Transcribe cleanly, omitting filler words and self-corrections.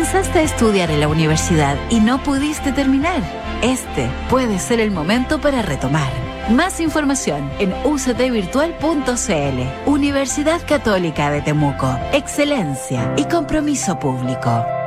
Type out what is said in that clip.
¿Comenzaste a estudiar en la universidad y no pudiste terminar? Este puede ser el momento para retomar. Más información en uctvirtual.cl. Universidad Católica de Temuco. Excelencia y compromiso público.